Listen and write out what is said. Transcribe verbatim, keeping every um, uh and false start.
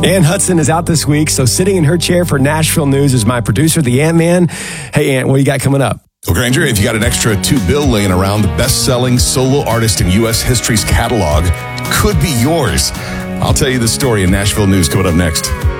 Ann Hudson is out this week, so sitting in her chair for Nashville News is my producer, the Ant-Man. Hey, Ant, what do you got coming up? Well, Granger, if you got an extra two bill laying around, the best-selling solo artist in U S history's catalog could be yours. I'll tell you the story in Nashville News coming up next.